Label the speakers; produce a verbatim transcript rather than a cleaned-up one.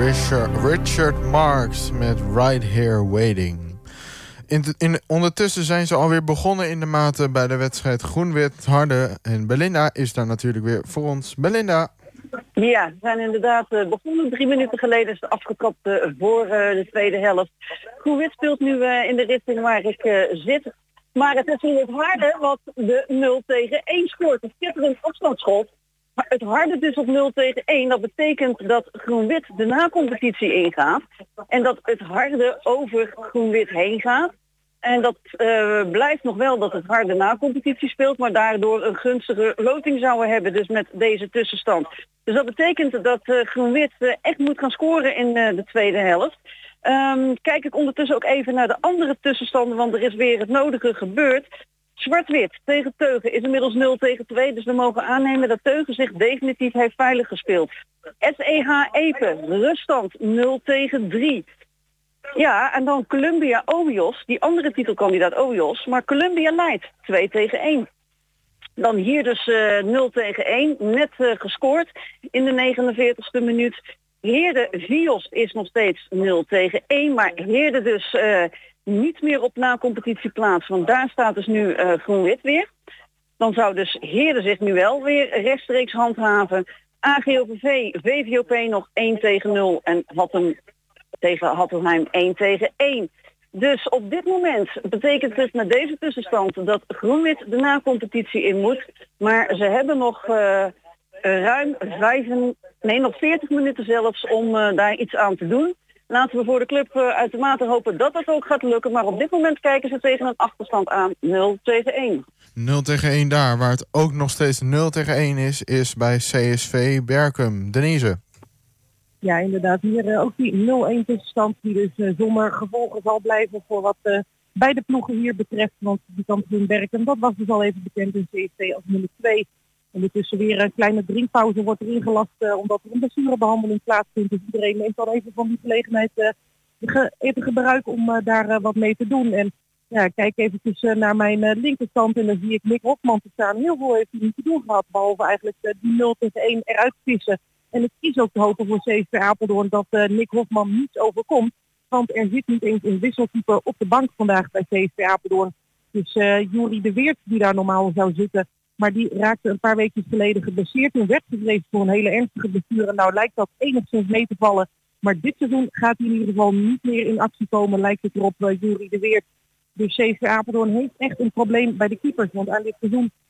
Speaker 1: Richard, Richard Marx met Right Here Waiting. In, in, ondertussen zijn ze alweer begonnen in de maten bij de wedstrijd Groen-Wit Harde. En Belinda is daar natuurlijk weer voor ons. Belinda.
Speaker 2: Ja, we zijn inderdaad uh, begonnen. Drie minuten geleden is het afgekapt uh, voor uh, de tweede helft. Groen-Wit speelt nu uh, in de richting waar ik uh, zit. Maar het is nu het Harde wat de nul tegen één scoort. Een schitterend afstandsschot. Maar het Harde dus op nul tegen één, dat betekent dat Groen-Wit de na-competitie ingaat. En dat het Harde over Groen-Wit heen gaat. En dat uh, blijft nog wel dat het Harde na-competitie speelt, maar daardoor een gunstige loting zouden hebben, dus met deze tussenstand. Dus dat betekent dat uh, Groen-Wit uh, echt moet gaan scoren in uh, de tweede helft. Um, kijk ik ondertussen ook even naar de andere tussenstanden, want er is weer het nodige gebeurd. Zwart-Wit tegen Teugen is inmiddels nul tegen twee, dus we mogen aannemen dat Teugen zich definitief heeft veilig gespeeld. S E H Epe, ruststand nul tegen drie. Ja, en dan Columbia Obios, die andere titelkandidaat Obios, maar Columbia leidt twee tegen één. Dan hier dus uh, nul tegen één, net uh, gescoord in de negenenveertigste minuut. Heerde Vios is nog steeds nul tegen één, maar Heerde dus uh, niet meer op na-competitieplaats, want daar staat dus nu uh, Groen-Wit weer. Dan zou dus Heerde zich nu wel weer rechtstreeks handhaven. A G O V V, V V O P nog één tegen nul en had hem tegen Hattelheim één tegen één. Dus op dit moment betekent het met deze tussenstand dat Groen-Wit de na-competitie in moet. Maar ze hebben nog uh, ruim vijf, nee, nog veertig minuten zelfs om uh, daar iets aan te doen. Laten we voor de club uh, uitermate hopen dat dat ook gaat lukken. Maar op dit moment kijken ze tegen een achterstand aan nul tegen één.
Speaker 1: nul tegen één daar, waar het ook nog steeds nul tegen één is, is bij C S V Berchem. Denise.
Speaker 3: Ja, inderdaad. Hier uh, ook die nul-één tussenstand die dus uh, zonder gevolgen zal blijven voor wat uh, beide ploegen hier betreft. Want die kampioen Berchem, dat was dus al even bekend in C S V als nummer twee. Ondertussen weer een kleine drinkpauze wordt er ingelast uh, omdat er een blessurebehandeling plaatsvindt. Dus iedereen neemt dan even van die gelegenheid uh, ge- even gebruik om uh, daar uh, wat mee te doen. En ja, kijk eventjes uh, naar mijn uh, linkerkant en dan zie ik Nick Hofman te staan. Heel veel heeft hij niet te doen gehad, behalve eigenlijk uh, die nul tegen één eruit vissen. En het is ook te hopen voor C S V Apeldoorn dat uh, Nick Hofman niets overkomt. Want er zit niet eens een wisseltype op de bank vandaag bij C S V Apeldoorn. Dus uh, Juri de Weert die daar normaal zou zitten. Maar die raakte een paar weken geleden geblesseerd. Toen werd gevreesd voor een hele ernstige blessure. Nou lijkt dat enigszins mee te vallen. Maar dit seizoen gaat hij in ieder geval niet meer in actie komen. Lijkt het erop uh, Juri de Weert. Dus C S V Apeldoorn heeft echt een probleem bij de keepers. Want aan dit seizoen